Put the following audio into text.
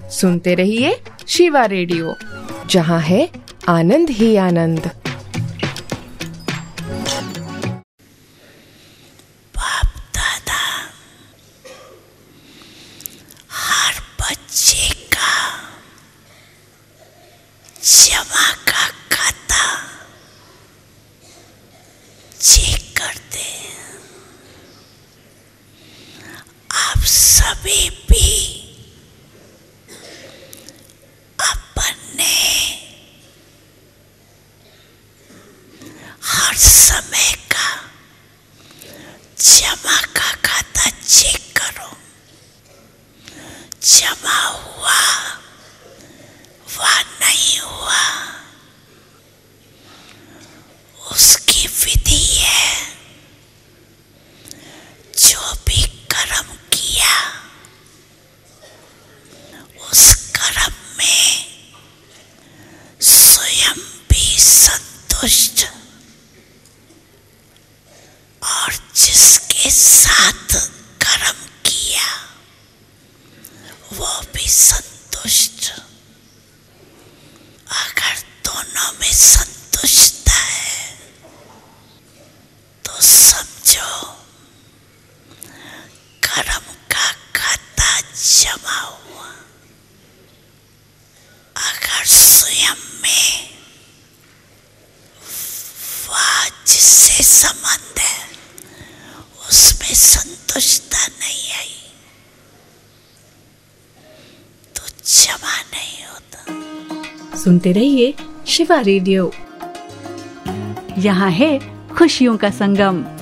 सुनते रहिए शिवा रेडियो, जहाँ है आनंद ही आनंद। बाप दादा हर बच्चे का जमा का खाता चेक करते हैं। आप सभी भी अपने हर समय का जमा का खाता चेक करो। जमा हुआ व नहीं हुआ, उसकी विधि है। जो भी कर्म किया उस कर्म में स्वयं भी संतुष्ट और जिसके साथ कर्म किया वो भी संतुष्ट। अगर दोनों में संतुष्टता है तो समझो कर्म का खाता जमा हुआ। अगर स्वयं में वह जिससे संबंध है उसमें संतुष्टता नहीं आई तो जमा नहीं होता। सुनते रहिए शिवा रेडियो, यहाँ है खुशियों का संगम।